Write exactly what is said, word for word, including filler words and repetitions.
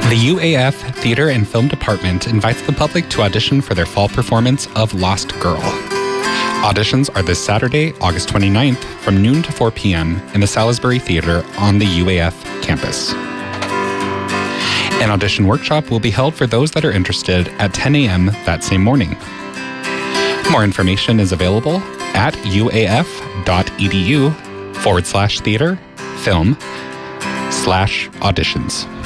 The U A F Theater and Film Department invites the public to audition for their fall performance of Lost Girl. Auditions are this Saturday, August twenty-ninth, from noon to four p.m. in the Salisbury Theater on the U A F campus. An audition workshop will be held for those that are interested at ten a.m. that same morning. More information is available at uaf.edu forward slash theater film slash auditions.